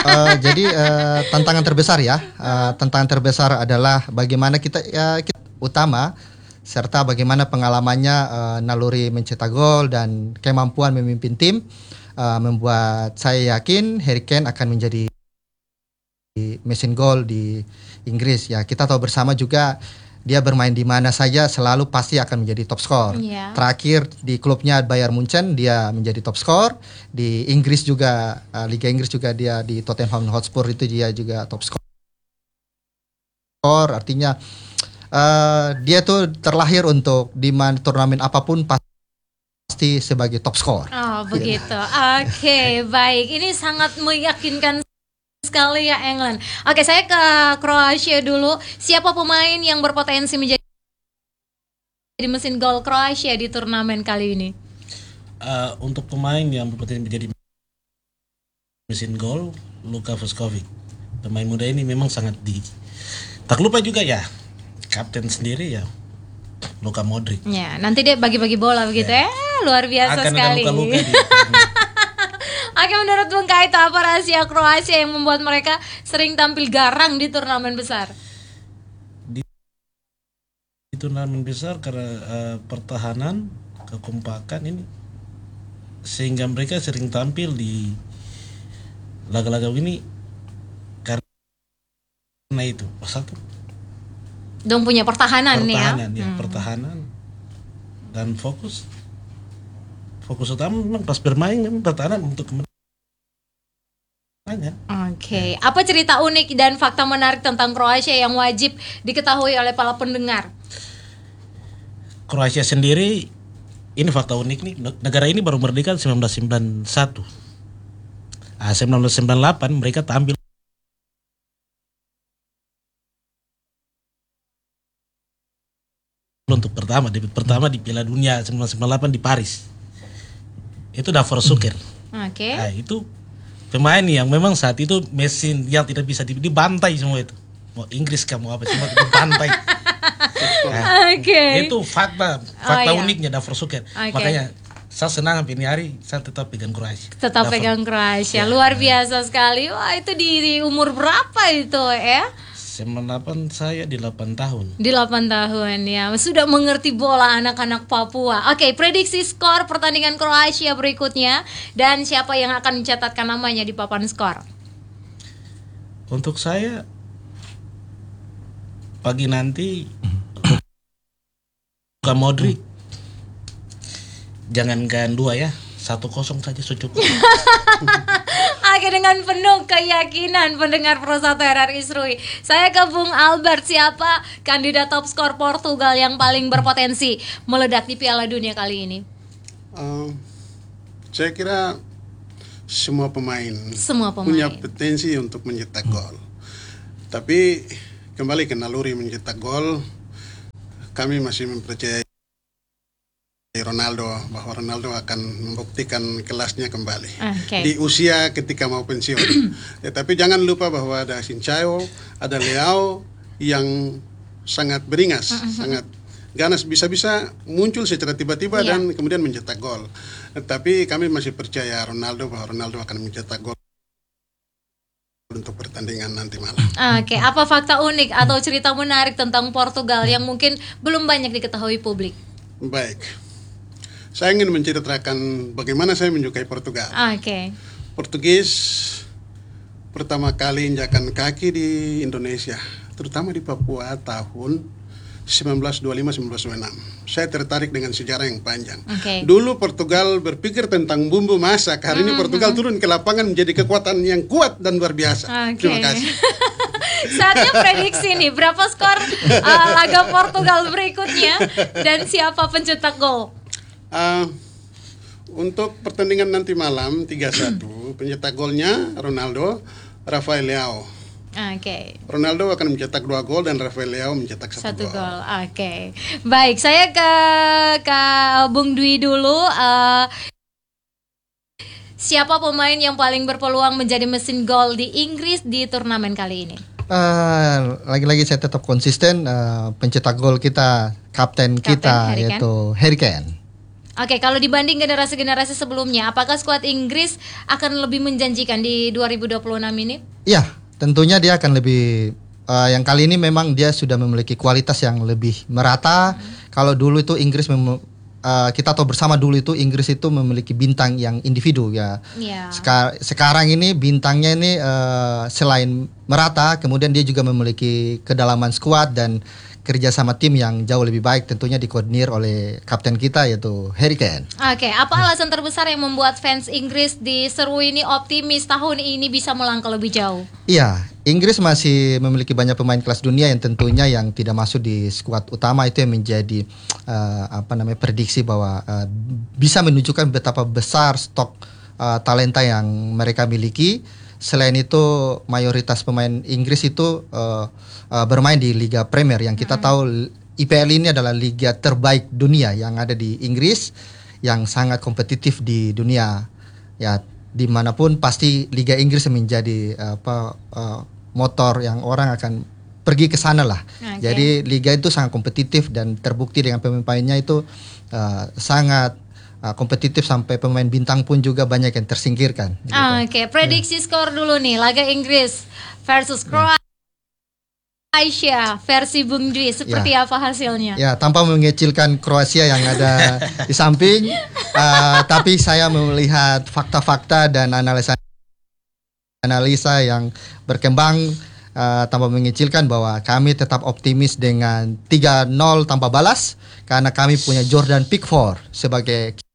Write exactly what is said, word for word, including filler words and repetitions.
Uh, jadi uh, tantangan terbesar ya, uh, tantangan terbesar adalah bagaimana kita, ya, kita utama serta bagaimana pengalamannya uh, naluri mencetak gol dan kemampuan memimpin tim uh, membuat saya yakin Harry Kane akan menjadi mesin gol di Inggris. Ya, kita tahu bersama juga dia bermain di mana saja selalu pasti akan menjadi top skor. Yeah. Terakhir di klubnya Bayern Munchen dia menjadi top skor. Di Inggris juga uh, Liga Inggris juga dia di Tottenham Hotspur itu dia juga top skor. Artinya uh, dia tuh terlahir untuk di mana turnamen apapun pasti sebagai top skor. Oh begitu. Oke, okay, baik. Ini sangat meyakinkan sekali ya England. Oke, saya ke Kroasia dulu. Siapa pemain yang berpotensi menjadi mesin gol Kroasia di turnamen kali ini? Uh, untuk pemain yang berpotensi menjadi mesin gol, Luka Vuskovic. Pemain muda ini memang sangat di. Tak lupa juga ya, kapten sendiri ya, Luka Modric. Ya, nanti dia bagi-bagi bola begitu ya. ya. Luar biasa Akan sekali. Akan luka-luka dia. Oke, menurut Bung Kaito, apa rahasia Kroasia yang membuat mereka sering tampil garang di turnamen besar? Di, di turnamen besar karena uh, pertahanan, kekompakan ini sehingga mereka sering tampil di laga-laga ini karena itu. Satu. Dong punya pertahanan, pertahanan ya. ya, hmm. pertahanan dan fokus. Fokus utama memang pas bermain memang pertahanan untuk kemenangan. Oke, okay. Apa cerita unik dan fakta menarik tentang Kroasia yang wajib diketahui oleh para pendengar? Kroasia sendiri, ini fakta unik nih, negara ini baru merdeka sembilan belas sembilan puluh satu. Ah, sembilan belas sembilan puluh delapan mereka tampil untuk pertama, debut pertama di Piala Dunia sembilan belas sembilan puluh delapan di Paris. Itu Davor Šuker. Oke. Okay. Nah, itu pemain yang memang saat itu mesin yang tidak bisa dibantai semua itu. Mau Inggris kamu apa semua dibantai. Nah, Oke. Okay. Itu fakta fakta oh, uniknya iya. Davor Šuker. Okay. Makanya saya senang sampai ini hari saya tetap pegang Kroasia. Tetap Davor. Pegang Kroasia. Ya. Luar biasa sekali. Wah, itu di, di umur berapa itu ya? sembilan delapan saya di delapan tahun. Di delapan tahun ya. Sudah mengerti bola anak-anak Papua. Oke, okay, prediksi skor pertandingan Kroasia berikutnya dan siapa yang akan mencatatkan namanya di papan skor? Untuk saya pagi nanti Luka Modric. Jangankan dua ya, satu kosong saja cukup. Oke, dengan penuh keyakinan pendengar Pro satu R R I Srui. Saya ke Bung Albert, siapa kandidat top skor Portugal yang paling berpotensi meledak di Piala Dunia kali ini? Uh, saya kira semua pemain, semua pemain punya potensi untuk mencetak gol. Tapi kembali ke naluri mencetak gol, kami masih mempercayai Ronaldo, bahwa Ronaldo akan membuktikan kelasnya kembali okay. di usia ketika mau pensiun. Ya, tapi jangan lupa bahwa ada Sinchayo, ada Leao yang sangat beringas, uh-huh. sangat ganas, bisa-bisa muncul secara tiba-tiba yeah. dan kemudian mencetak gol. Tapi kami masih percaya Ronaldo, bahwa Ronaldo akan mencetak gol untuk pertandingan nanti malam. Oke, okay. Apa fakta unik atau cerita menarik tentang Portugal yang mungkin belum banyak diketahui publik? Baik. Saya ingin menceritakan bagaimana saya menyukai Portugal. Oke. Okay. Portugis pertama kali injakan kaki di Indonesia, terutama di Papua tahun sembilan belas dua puluh lima sampai sembilan belas dua puluh enam. Saya tertarik dengan sejarah yang panjang. Okay. Dulu Portugal berpikir tentang bumbu masak. Hari mm-hmm. ini Portugal turun ke lapangan menjadi kekuatan yang kuat dan luar biasa. Okay. Terima kasih. Saatnya prediksi nih, berapa skor uh, laga Portugal berikutnya dan siapa pencetak gol? Uh, untuk pertandingan nanti malam tiga satu, pencetak golnya Ronaldo, Rafael Leao. Oke. Okay. Ronaldo akan mencetak dua gol dan Rafael Leao mencetak satu, satu gol. gol. Oke. Okay. Baik, saya ke ke Bung Dwi dulu. Uh, siapa pemain yang paling berpeluang menjadi mesin gol di Inggris di turnamen kali ini? Uh, lagi-lagi saya tetap konsisten, uh, pencetak gol kita, kapten, kapten kita Harry yaitu Harry Kane. Oke, kalau dibanding generasi-generasi sebelumnya, apakah skuad Inggris akan lebih menjanjikan di dua ribu dua puluh enam ini? Iya, tentunya dia akan lebih uh, yang kali ini memang dia sudah memiliki kualitas yang lebih merata. Hmm. Kalau dulu itu Inggris mem- uh, kita tahu bersama dulu itu Inggris itu memiliki bintang yang individu ya. Yeah. Sekar- sekarang ini bintangnya ini uh, selain merata, kemudian dia juga memiliki kedalaman skuad dan kerja sama tim yang jauh lebih baik, tentunya dikoordinir oleh kapten kita yaitu Harry Kane. Oke, apa alasan terbesar yang membuat fans Inggris di Seru ini optimis tahun ini bisa melangkah lebih jauh? Iya, Inggris masih memiliki banyak pemain kelas dunia yang tentunya yang tidak masuk di skuad utama, itu yang menjadi uh, apa namanya prediksi bahwa uh, bisa menunjukkan betapa besar stok uh, talenta yang mereka miliki. Selain itu mayoritas pemain Inggris itu uh, uh, bermain di Liga Premier yang kita hmm. tahu I P L ini adalah liga terbaik dunia yang ada di Inggris, yang sangat kompetitif di dunia. Ya, dimanapun pasti Liga Inggris menjadi uh, apa uh, motor yang orang akan pergi ke sana lah. Okay. Jadi liga itu sangat kompetitif dan terbukti dengan pemain-pemainnya itu uh, sangat Uh, kompetitif sampai pemain bintang pun juga banyak yang tersingkirkan. Gitu. Oke, okay. Prediksi yeah. skor dulu nih, laga Inggris versus Kroasia yeah. versi Bung Dwi, seperti yeah. apa hasilnya? Ya, tanpa mengecilkan Kroasia yang ada di samping, uh, tapi saya melihat fakta-fakta dan analisa analisa yang berkembang. Uh, tanpa mengecilkan bahwa kami tetap optimis dengan tiga nol tanpa balas karena kami punya Jordan Pickford sebagai